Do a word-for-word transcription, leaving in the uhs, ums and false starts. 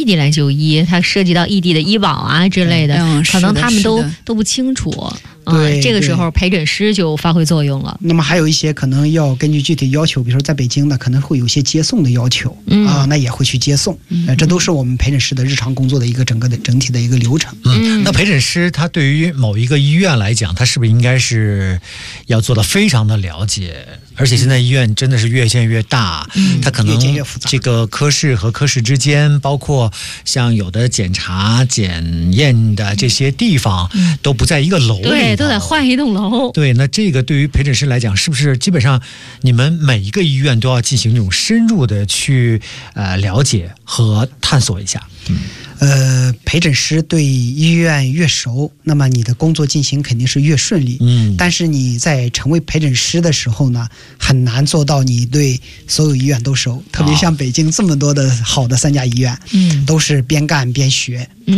地来就医，它涉及到异地的医保啊之类的， 嗯、 可能他们都都都不清楚。 对、 嗯，这个时候陪诊师就发挥作用了。 那么还有一些可能要根据具体要求，比如说在北京呢，可能会有些接送的要求、 嗯、 啊，那也会去接送、嗯呃。这都是我们陪诊师的日常工作的一个整个的整体的一个流程。 嗯，那陪诊师他对于某一个医院来讲，他是不是应该是要做的非常的了解？而且现在医院真的是越建越大，嗯、它可能这个科室和科室之间，包括像有的检查检验的这些地方，嗯、都不在一个楼里， 对，都得换一栋楼。 对，那这个对于陪诊师来讲，是不是基本上你们每一个医院都要进行这种深入的去呃了解和探索一下？嗯。 呃，陪诊师对医院越熟，那么你的工作进行肯定是越顺利。嗯，但是你在成为陪诊师的时候呢，很难做到你对所有医院都熟，特别像北京这么多的好的三甲医院，嗯，都是边干边学。